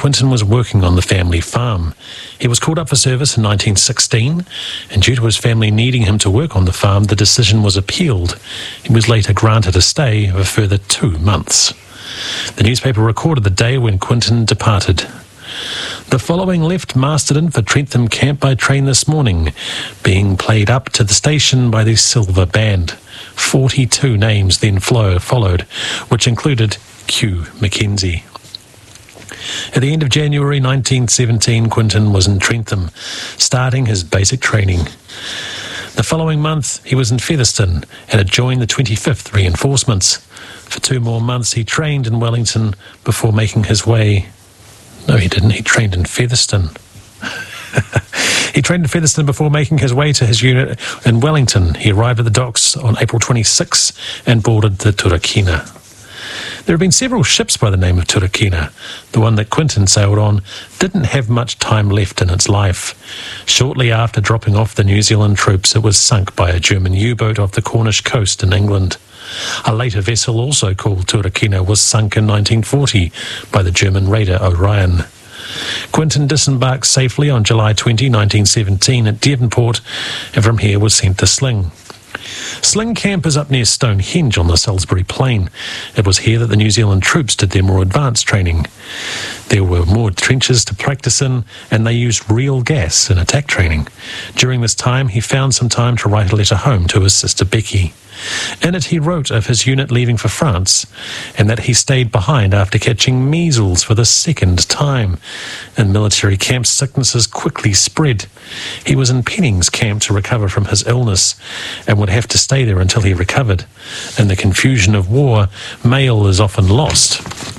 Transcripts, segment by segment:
Quintin was working on the family farm. He was called up for service in 1916, and due to his family needing him to work on the farm, the decision was appealed. He was later granted a stay of a further 2 months. The newspaper recorded the day when Quintin departed. The following left Masterton for Trentham Camp by train this morning, being played up to the station by the Silver Band. 42 names then followed, which included Q Mackenzie. At the end of January 1917, Quintin was in Trentham, starting his basic training. The following month, he was in Featherston and had joined the 25th Reinforcements. For 2 more months, he trained in Wellington before making his way... No, he didn't. He trained in Featherston. He trained in Featherston before making his way to his unit in Wellington. He arrived at the docks on April 26 and boarded the Turakina. There have been several ships by the name of Turakina. The one that Quintin sailed on didn't have much time left in its life. Shortly after dropping off the New Zealand troops, it was sunk by a German U-boat off the Cornish coast in England. A later vessel, also called Turakina, was sunk in 1940 by the German raider Orion. Quintin disembarked safely on July 20, 1917 at Devonport, and from here was sent to Sling. Sling Camp is up near Stonehenge on the Salisbury Plain. It was here that the New Zealand troops did their more advanced training. There were more trenches to practice in, and they used real gas in attack training. During this time, he found some time to write a letter home to his sister Becky. In it, he wrote of his unit leaving for France, and that he stayed behind after catching measles for the 2nd time. In military camps, sicknesses quickly spread. He was in Penning's camp to recover from his illness, and would have to stay there until he recovered. In the confusion of war, mail is often lost.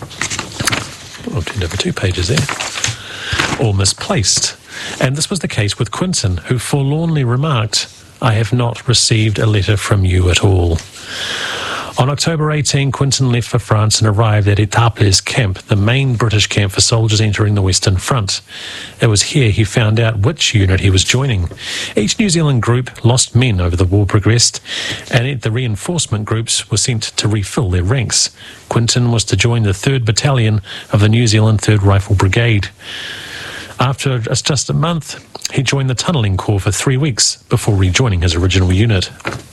I've turned over 2 pages there. Or misplaced. And this was the case with Quintin, who forlornly remarked, "I have not received a letter from you at all." On October 18, Quintin left for France and arrived at Etaples Camp, the main British camp for soldiers entering the Western Front. It was here he found out which unit he was joining. Each New Zealand group lost men over the war progressed, and the reinforcement groups were sent to refill their ranks. Quintin was to join the 3rd Battalion of the New Zealand 3rd Rifle Brigade. After just a month, he joined the Tunnelling Corps for 3 weeks before rejoining his original unit.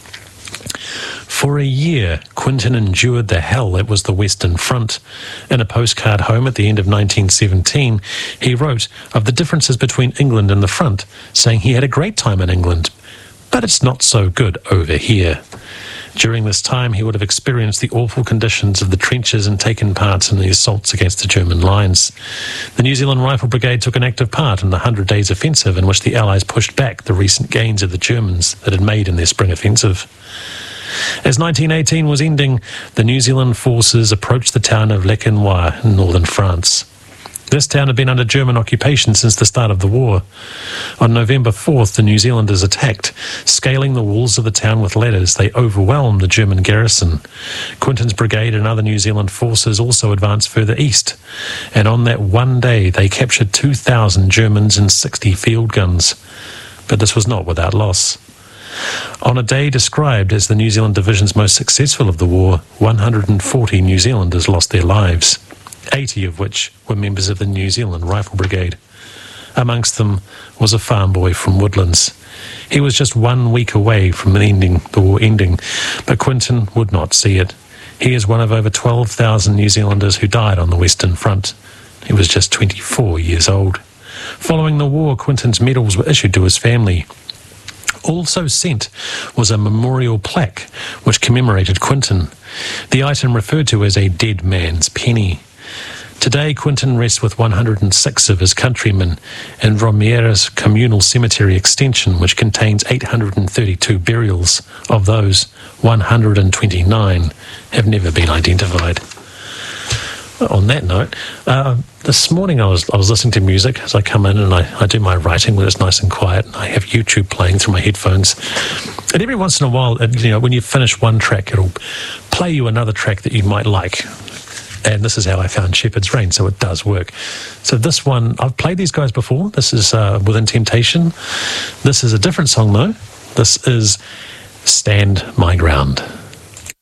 For a year, Quintin endured the hell that was the Western Front. In a postcard home at the end of 1917, he wrote of the differences between England and the front, saying he had a great time in England, but it's not so good over here. During this time, he would have experienced the awful conditions of the trenches and taken part in the assaults against the German lines. The New Zealand Rifle Brigade took an active part in the 100 Days Offensive, in which the Allies pushed back the recent gains of the Germans that had made in their spring offensive. As 1918 was ending, the New Zealand forces approached the town of Lequenois in northern France. This town had been under German occupation since the start of the war. On November 4th, the New Zealanders attacked. Scaling the walls of the town with ladders, they overwhelmed the German garrison. Quintin's brigade and other New Zealand forces also advanced further east, and on that one day they captured 2,000 Germans and 60 field guns. But this was not without loss. On a day described as the New Zealand division's most successful of the war, 140 New Zealanders lost their lives, 80 of which were members of the New Zealand Rifle Brigade. Amongst them was a farm boy from Woodlands. He was just 1 week away from the war ending, but Quintin would not see it. He is one of over 12,000 New Zealanders who died on the Western Front. He was just 24 years old. Following the war, Quintin's medals were issued to his family. Also sent was a memorial plaque which commemorated Quintin. The item referred to as a dead man's penny. Today, Quintin rests with 106 of his countrymen in Romeira's communal cemetery extension, which contains 832 burials. Of those, 129 have never been identified. On that note, this morning I was listening to music as I come in, and I do my writing when it's nice and quiet. I have YouTube playing through my headphones, and every once in a while, when you finish one track, it'll play you another track that you might like. And this is how I found Shepherd's Rain, so it does work. So this one, I've played these guys before. This is Within Temptation. This is a different song though. This is Stand My Ground.